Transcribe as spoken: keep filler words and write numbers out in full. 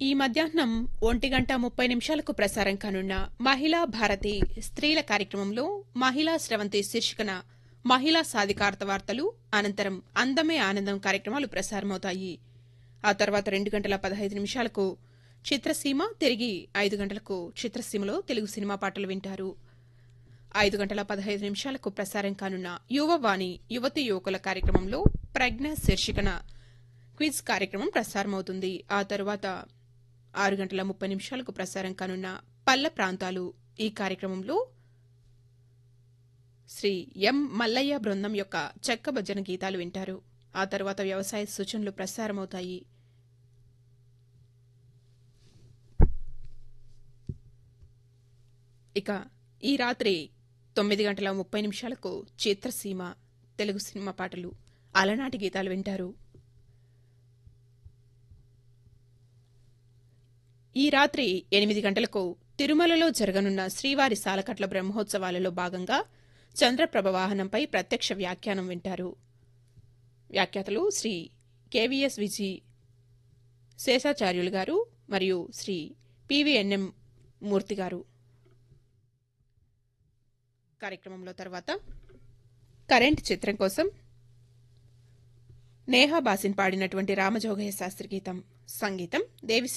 ఈ మధ్యాహ్నం ఒంటి గంట ముప్పై నిమిషాలకు ప్రసారం కానున్న మహిళా భారతి స్త్రీల కార్యక్రమంలో మహిళా స్రవంతి శీర్షికన మహిళా సాధికారత వార్తలు, అనంతరం అందమే ఆనందం కార్యక్రమాలు ప్రసారమవుతాయి. ఆ తర్వాత రెండు గంటల పదహైదు నిమిషాలకు చిత్రసీమ, తిరిగి ఐదు గంటలకు చిత్రసీమలో తెలుగు సినిమా పాటలు వింటారు. ఐదు గంటల పదహైదు నిమిషాలకు ప్రసారం కానున్న యువవాణి యువతి యువకుల కార్యక్రమంలో ప్రజ్ఞ శీర్షికన క్విజ్ కార్యక్రమం ప్రసారమవుతుంది. ఆ తరువాత ఆరు గంటల ముప్పై నిమిషాలకు ప్రసారం కానున్న పల్లె ప్రాంతాలు ఈ కార్యక్రమంలో శ్రీ ఎం మల్లయ్య బృందం యొక్క చెక్క భజన గీతాలు వింటారు. ఆ తరువాత వ్యవసాయ సూచనలు ప్రసారమవుతాయి. ఇక ఈ రాత్రి తొమ్మిది గంటల ముప్పై నిమిషాలకు చిత్రసీమ తెలుగు సినిమా పాటలు, అలనాటి గీతాలు వింటారు. ఈ రాత్రి ఎనిమిది గంటలకు తిరుమలలో జరగనున్న శ్రీవారి సాలకట్ల బ్రహ్మోత్సవాలలో భాగంగా చంద్రప్రభ వాహనంపై ప్రత్యక్ష వ్యాఖ్యానం వింటారు. వ్యాఖ్యాతలు శ్రీ కెవిఎస్ విజి శేషాచార్యులు గారు మరియు శ్రీ పివిఎన్ఎం మూర్తి గారు. కార్యక్రమంలో తర్వాత కరెంట్ చిత్రం కోసం నేహా బాసిన్ పాడినటువంటి రామజోగయ్య శాస్త్రి గీతం, సంగీతం దేవి